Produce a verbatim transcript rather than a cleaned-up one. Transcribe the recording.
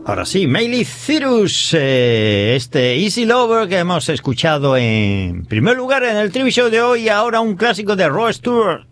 Ahora sí, Miley Cyrus, eh, este Easy Lover que hemos escuchado en primer lugar en el T V Show de hoy, y ahora un clásico de Rod Stewart.